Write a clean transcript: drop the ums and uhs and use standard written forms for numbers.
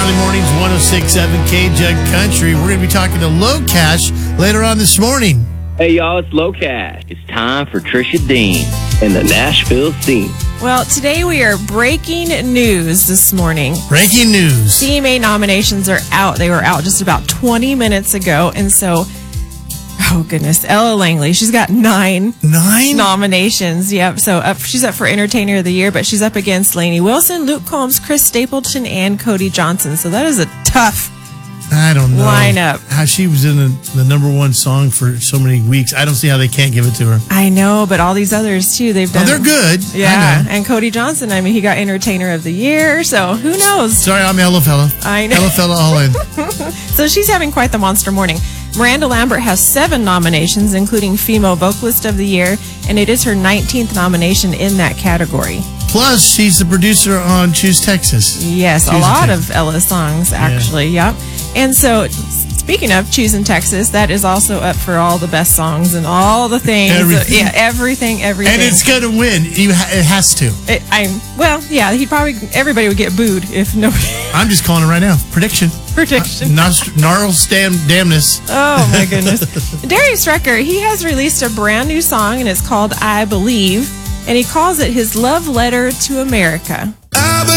Early mornings, 106.7 K-Jug Country. We're going to be talking to Low Cash later on this morning. Hey, y'all, it's Low Cash. It's time for Trisha Dean and the Nashville scene. Well, today we are breaking news this morning. Breaking news. CMA nominations are out. They were out just about 20 minutes ago. And so, oh goodness, Ella Langley, she's got 9 nominations. Yep. So she's up for Entertainer of the Year, but she's up against Lainey Wilson, Luke Combs, Chris Stapleton, and Cody Johnson. So that is a tough lineup. How she was in the number one song for so many weeks. I don't see how they can't give it to her. I know, but all these others too, they've done. Oh, they're good. Yeah, and Cody Johnson, I mean, he got Entertainer of the Year, so who knows? Sorry, I'm Ella Fella. I know. Ella Fella all in. So she's having quite the monster morning. Miranda Lambert has 7 nominations, including Female Vocalist of the Year, and it is her 19th nomination in that category. Plus, she's the producer on Choose Texas. Yes, a lot of Ella's songs, actually. Yep. And so, speaking of Choosing Texas, that is also up for all the best songs and all the things. Everything. Yeah, everything. And it's going to win. It has to. Everybody would get booed if nobody. I'm just calling it right now. Prediction. Gnarls damnness. Oh, my goodness. Darius Rucker, he has released a brand new song, and it's called I Believe, and he calls it his love letter to America.